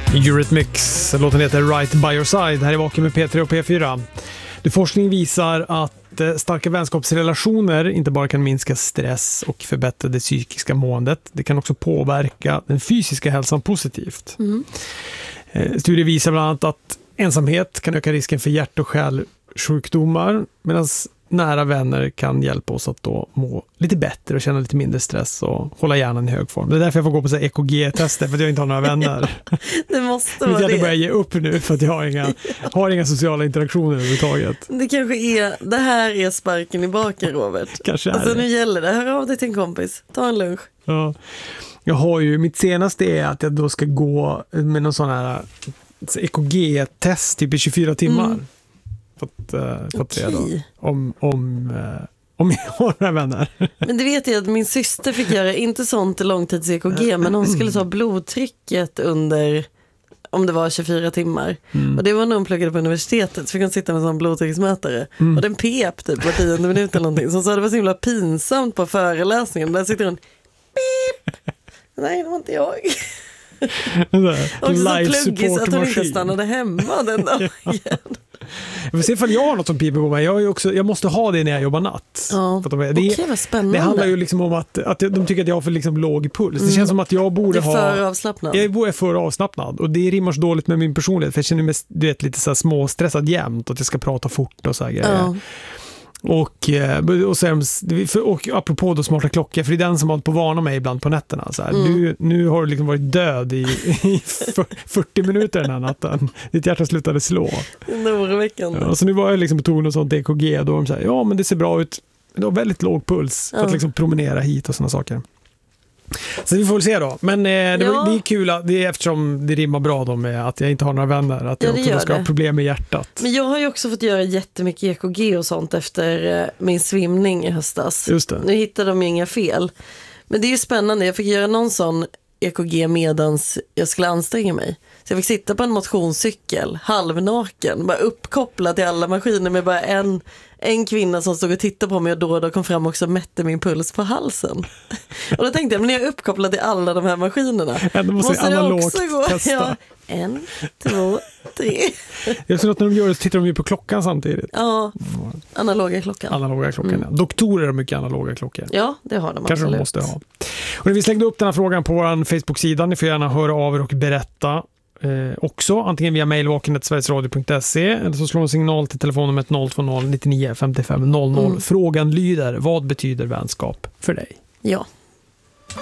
Eurythmics, låten heter Right by your side. Här är Vaken med P3 och P4. Forskning visar att starka vänskapsrelationer inte bara kan minska stress och förbättra det psykiska måendet. Det kan också påverka den fysiska hälsan positivt. Studier visar bland annat att ensamhet kan öka risken för hjärt- och kärlsjukdomar, medan nära vänner kan hjälpa oss att då må lite bättre och känna lite mindre stress och hålla hjärnan i hög form. Det är därför jag får gå på så här EKG-tester, för att jag inte har några vänner. Det måste vara det. Jag börjar ge upp nu för att jag har inga sociala interaktioner överhuvudtaget. Det kanske är, det här är sparken i baken, Robert. Kanske alltså det. Nu gäller det. Hör av dig till en kompis. Ta en lunch. Ja. Jag har ju, mitt senaste är att jag då ska gå med någon sån här EKG-test typ i 24 timmar. För att se då om jag har några vänner. Men det vet jag att min syster fick göra, inte sånt långtids-EKG, men hon skulle ta blodtrycket under, om det var 24 timmar. Och det var när hon pluggade på universitetet, så fick hon sitta med en sån blodtrycksmätare. Och den pep typ var 10 minut eller någonting. Så hon sa det var så himla pinsamt på föreläsningen. Där sitter hon, pip! Nej, det var inte jag. Och så pluggis att hon inte stannade hemma den dagen. Jag får se ifall jag har något som piper på mig. Jag måste ha det när jag jobbar natt. Ja. Okej, vad spännande. Det handlar ju liksom om att de tycker att jag har för liksom låg puls. Det känns som att jag borde ha... för avslappnad. Jag är för avslappnad. Och det rimmar så dåligt med min personlighet. För jag känner mig lite så här småstressad jämt. Och att jag ska prata fort och så här grejer. Ja. Och apropå då smarta klockor, för det är den som har på vana mig ibland på nätterna så här. Nu har du liksom varit död i 40 minuter den här natten. Ditt hjärta slutade slå. Ja, så nu var jag liksom på ton och sånt EKG, då de säger ja men det ser bra ut, men det har väldigt låg puls för att liksom promenera hit och såna saker. Så vi får väl se då. Men det är kul eftersom det rimmar bra då med att jag inte har några vänner, att jag också ska ha problem med hjärtat. Men jag har ju också fått göra jättemycket EKG och sånt efter min svimning i höstas. Just det. Nu hittade de ju inga fel. Men det är ju spännande, jag fick göra någon sån EKG medans jag skulle anstränga mig. Så jag fick sitta på en motionscykel, halvnaken, bara uppkopplad till alla maskiner med bara en kvinna som stod och tittade på mig och då kom fram också och mätte min puls på halsen. Och då tänkte jag, men när jag är uppkopplad till alla de här maskinerna måste det också gå. Ja, 1, 2, 3. Jag tror att när de gör det så tittar de ju på klockan samtidigt. Ja, analoga klockan. Ja. Doktorer har mycket analoga klockor. Ja, det har de kanske absolut. De måste ha. Och när vi slängde upp den här frågan på vår Facebook-sida, ni får gärna höra av er och berätta också, antingen via mailvaken@sverigesradio.se eller så slår en signal till telefonnumret 020 99 55 00. Frågan lyder, vad betyder vänskap för dig? Ja.